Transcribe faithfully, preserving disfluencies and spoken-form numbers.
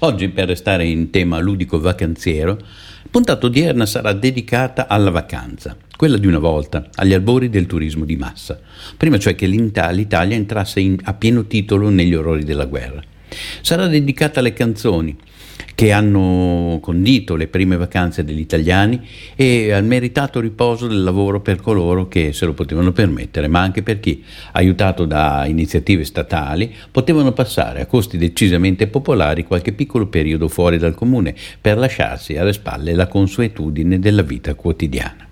Oggi, per restare in tema ludico vacanziero, la puntata odierna sarà dedicata alla vacanza, quella di una volta, agli albori del turismo di massa, prima cioè che l'Italia entrasse in, a pieno titolo negli orrori della guerra. Sarà dedicata alle canzoni che hanno condito le prime vacanze degli italiani e al meritato riposo del lavoro per coloro che se lo potevano permettere, ma anche per chi, aiutato da iniziative statali, potevano passare a costi decisamente popolari qualche piccolo periodo fuori dal comune per lasciarsi alle spalle la consuetudine della vita quotidiana.